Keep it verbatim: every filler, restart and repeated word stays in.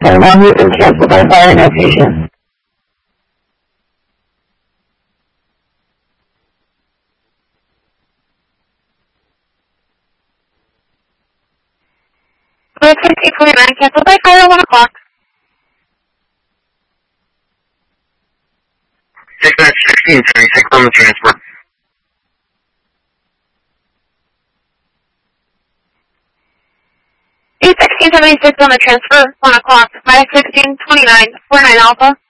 Alarm has been canceled by fire notation. Flight sixteen twenty-nine, canceled by fire at one o'clock. Take that sixteen seventy-six on the transfer. eight sixteen seventy-six on the transfer, one o'clock. Flight sixteen twenty-nine, four nine Alpha.